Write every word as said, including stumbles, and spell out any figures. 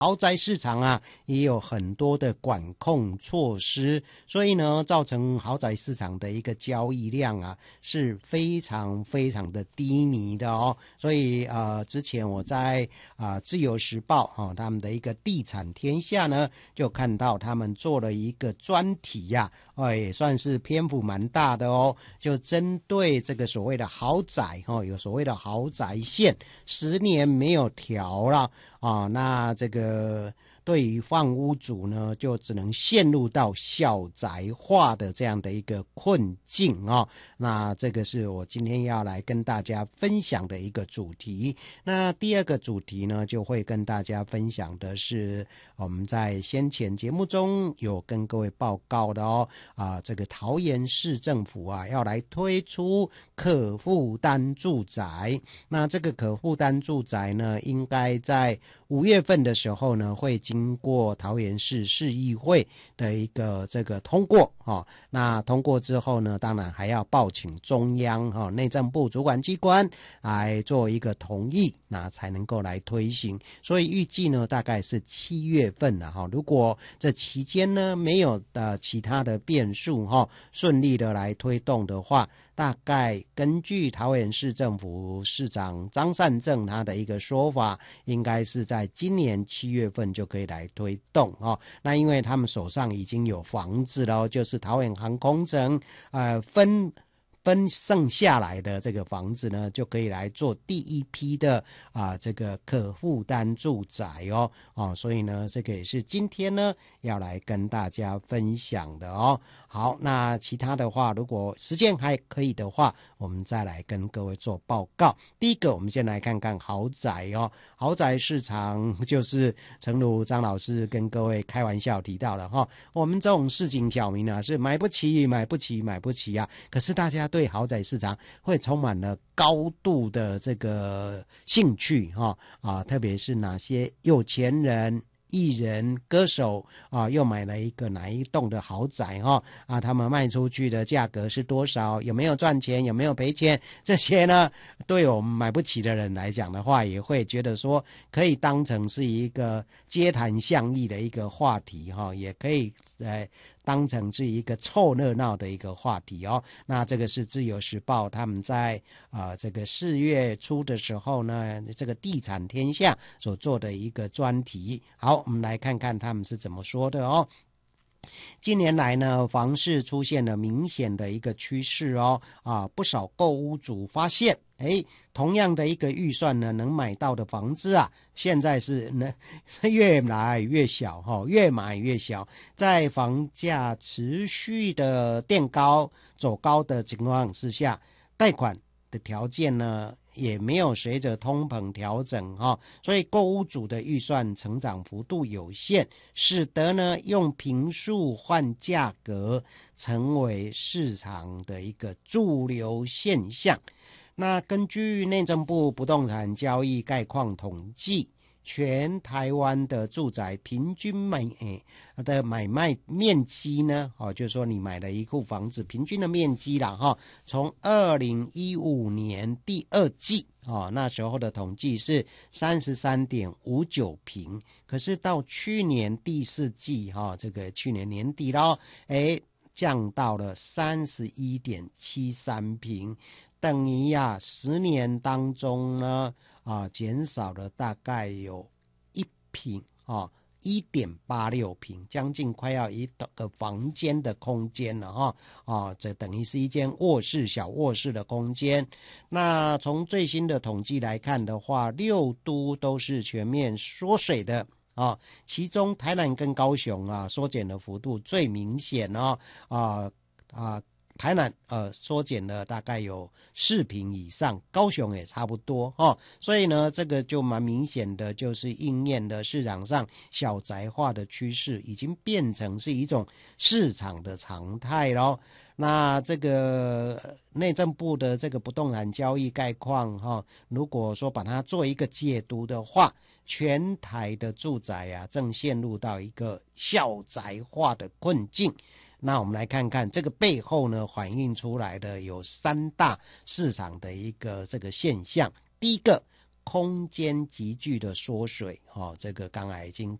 豪宅市场啊，也有很多的管控措施，所以呢，造成豪宅市场的一个交易量啊是非常非常的低迷的哦。所以呃，之前我在啊、呃《自由时报》哈、哦、他们的一个地产天下呢，就看到他们做了一个专题呀、啊，哦也算是篇幅蛮大的哦，就针对这个所谓的豪宅哈、哦，有所谓的豪宅线十年没有调了。啊，那这个对于换屋主呢，就只能陷入到小宅化的这样的一个困境啊、哦。那这个是我今天要来跟大家分享的一个主题。那第二个主题呢，就会跟大家分享的是我们在先前节目中有跟各位报告的哦，啊，这个桃园市政府啊要来推出可负担住宅。那这个可负担住宅呢，应该在五月份的时候呢，会经过桃园市市议会的一个这个通过哦。那通过之后呢，当然还要报请中央哈、哦、内政部主管机关来做一个同意，那才能够来推行。所以预计呢，大概是七月份了哈、哦。如果这期间呢没有的其他的变数哈、哦，顺利的来推动的话，大概根据桃园市政府市长张善政他的一个说法，应该是在今年七月份就可以来推动哦。那因为他们手上已经有房子了，就是桃园航空城呃分分剩下来的这个房子呢，就可以来做第一批的啊、呃、这个可负担住宅哦哦，所以呢，这个也是今天呢要来跟大家分享的哦。好，那其他的话，如果时间还可以的话，我们再来跟各位做报告。第一个，我们先来看看豪宅哦，豪宅市场就是诚如张老师跟各位开玩笑提到了哈、哦，我们这种市井小民啊是买不起、买不起、买不起啊，可是大家对豪宅市场会充满了高度的这个兴趣哈 啊, 啊，特别是哪些有钱人。艺人歌手啊，又买了一个哪一栋的豪宅哈 啊, 啊，他们卖出去的价格是多少？有没有赚钱？有没有赔钱？这些呢，对我们买不起的人来讲的话，也会觉得说可以当成是一个街谈巷议的一个话题哈，也可以呃。当成是一个凑热闹的一个话题哦。那这个是自由时报他们在呃这个四月初的时候呢，这个地产天下所做的一个专题。好，我们来看看他们是怎么说的哦。近年来呢，房市出现了明显的一个趋势哦，啊，不少购屋主发现，哎，同样的一个预算呢，能买到的房子啊，现在是呢越来越小哈、哦，越买越小。在房价持续的垫高、走高的情况之下，贷款的条件呢，也没有随着通膨调整哈、哦，所以购屋主的预算成长幅度有限，使得呢用坪数换价格成为市场的一个主流现象。那根据内政部不动产交易概况统计，全台湾的住宅平均买诶的买卖面积呢，哦，就是说你买了一户房子，平均的面积啦，哈、哦，从二零一五年第二季哦，那时候的统计是三十三点五九坪，可是到去年第四季哈、哦，这个去年年底咯，诶降到了三十一点七三坪，等于呀、啊，十年当中呢。啊，减少了大概有一坪啊，一点八六坪，将近快要一个房间的空间了哈啊，这等于是一间卧室小卧室的空间。那从最新的统计来看的话，六都都是全面缩水的。啊，其中台南跟高雄啊，缩减的幅度最明显哦，啊啊。台南呃缩减了大概有四坪以上，高雄也差不多哦，所以呢，这个就蛮明显的，就是应验的市场上小宅化的趋势，已经变成是一种市场的常态咯。那这个内政部的这个不动产交易概况哈、哦，如果说把它做一个解读的话，全台的住宅啊，正陷入到一个小宅化的困境。那我们来看看这个背后呢，反映出来的有三大市场的一个这个现象。第一个， 空间急剧的缩水，哦，这个刚才已经